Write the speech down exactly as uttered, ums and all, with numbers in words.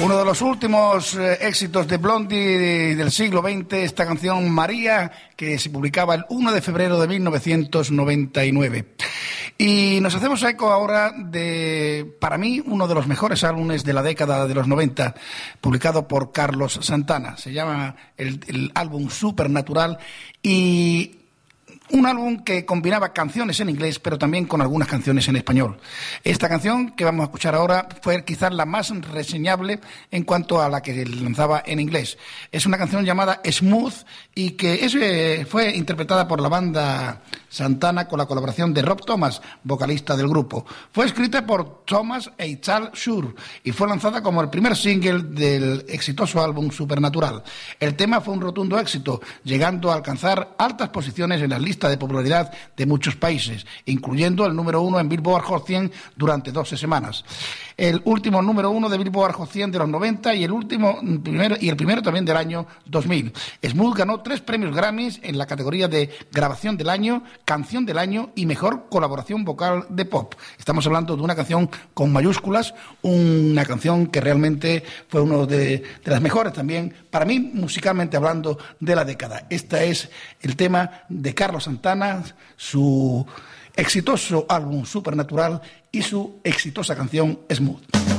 Uno de los últimos eh, éxitos de Blondie del siglo veinte, esta canción María, que se publicaba el uno de febrero de mil novecientos noventa y nueve. Y nos hacemos eco ahora de, para mí, uno de los mejores álbumes de la década de los noventa, publicado por Carlos Santana. Se llama el, el álbum Supernatural, y un álbum que combinaba canciones en inglés, pero también con algunas canciones en español. Esta canción que vamos a escuchar ahora fue quizás la más reseñable en cuanto a la que lanzaba en inglés. Es una canción llamada Smooth y que es, eh, fue interpretada por la banda Santana con la colaboración de Rob Thomas, vocalista del grupo. Fue escrita por Thomas e Charles Shure y fue lanzada como el primer single del exitoso álbum Supernatural. El tema fue un rotundo éxito, llegando a alcanzar altas posiciones en las listas de popularidad de muchos países, incluyendo el número uno en Billboard Hot cien durante doce semanas. El último número uno de Billboard Hot cien de los noventa y el último primero, y el primero también del año dos mil. Smooth ganó tres premios Grammys en la categoría de Grabación del Año, Canción del Año y Mejor Colaboración Vocal de Pop. Estamos hablando de una canción con mayúsculas, una canción que realmente fue uno de, de las mejores también, para mí, musicalmente hablando, de la década. Este es el tema de Carlos Santana, su exitoso álbum Supernatural y su exitosa canción Smooth.